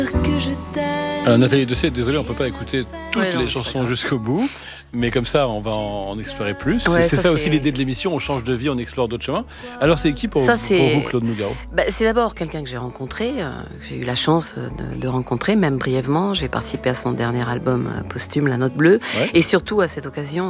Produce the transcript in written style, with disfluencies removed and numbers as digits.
Nathalie Dessay, désolé, on peut pas écouter toutes les chansons jusqu'au bout, mais comme ça, on va en explorer plus. Ouais, c'est ça, ça aussi l'idée de l'émission, on change de vie, on explore d'autres chemins. Alors c'est qui pour vous, Claude Nougaro? C'est d'abord quelqu'un que j'ai rencontré, que j'ai eu la chance de rencontrer, même brièvement. J'ai participé à son dernier album posthume, La Note Bleue, et surtout à cette occasion,